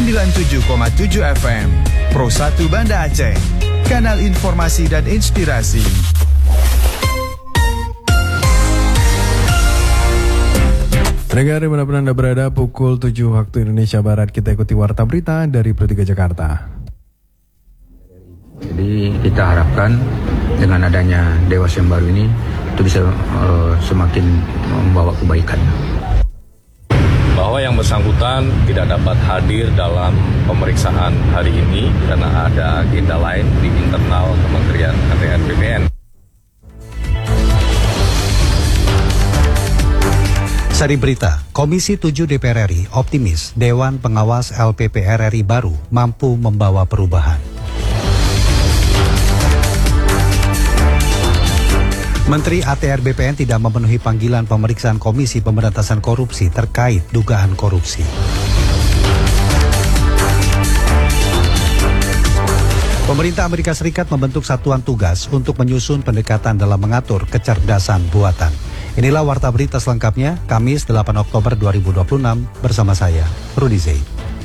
97,7 FM, Pro 1 Banda Aceh, kanal informasi dan inspirasi. Pendengar dimanapun Anda berada, pukul 7 waktu Indonesia Barat, kita ikuti Warta Berita dari Pro 3 Jakarta. Jadi kita harapkan dengan adanya Dewas yang baru ini itu bisa semakin membawa kebaikan. Bahwa yang bersangkutan tidak dapat hadir dalam pemeriksaan hari ini karena ada agenda lain di internal Kementerian ATR BPN. Sari berita, Komisi 7 DPR RI optimis Dewan Pengawas LPPR RI baru mampu membawa perubahan. Menteri ATR BPN tidak memenuhi panggilan pemeriksaan Komisi Pemberantasan Korupsi terkait dugaan korupsi. Pemerintah Amerika Serikat membentuk satuan tugas untuk menyusun pendekatan dalam mengatur kecerdasan buatan. Inilah Warta Berita selengkapnya, Kamis 8 Oktober 2026 bersama saya, Rudi Zaid.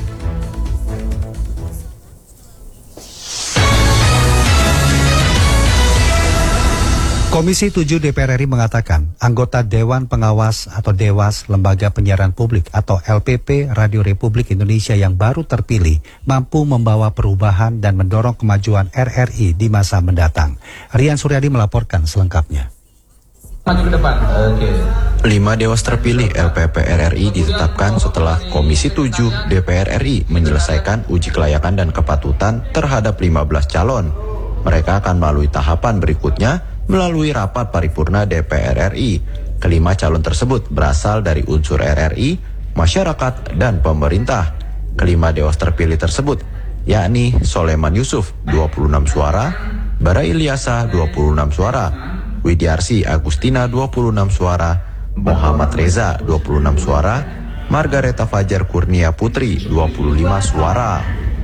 Komisi 7 DPR RI mengatakan anggota Dewan Pengawas atau Dewas Lembaga Penyiaran Publik atau LPP Radio Republik Indonesia yang baru terpilih mampu membawa perubahan dan mendorong kemajuan RRI di masa mendatang. Rian Suryadi melaporkan selengkapnya. Maju ke depan. Oke. 5 dewas terpilih LPP RRI ditetapkan setelah Komisi 7 DPR RI menyelesaikan uji kelayakan dan kepatutan terhadap 15 calon. Mereka akan melalui tahapan berikutnya melalui rapat paripurna DPR RI. Kelima calon tersebut berasal dari unsur RRI, masyarakat, dan pemerintah. Kelima dewas terpilih tersebut yakni Soleman Yusuf 26 suara, Bara Ilyasa 26 suara, Widiarsi Agustina 26 suara, Muhammad Reza 26 suara, Margareta Fajar Kurnia Putri 25 suara.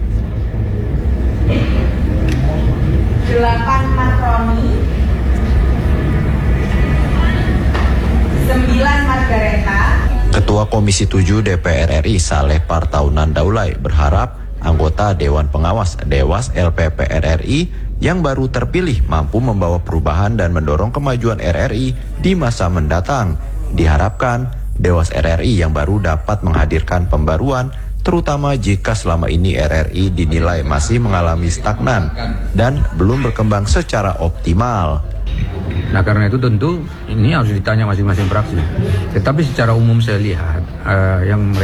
8 Makroni, 9 Margareta. Ketua Komisi 7 DPR RI Saleh Partaunan Daulay berharap anggota Dewan Pengawas Dewas LPP RRI yang baru terpilih mampu membawa perubahan dan mendorong kemajuan RRI di masa mendatang. Diharapkan Dewas RRI yang baru dapat menghadirkan pembaruan, terutama jika selama ini RRI dinilai masih mengalami stagnan dan belum berkembang secara optimal. Nah karena itu tentu ini harus ditanya masing-masing fraksi. Tetapi secara umum saya lihat yang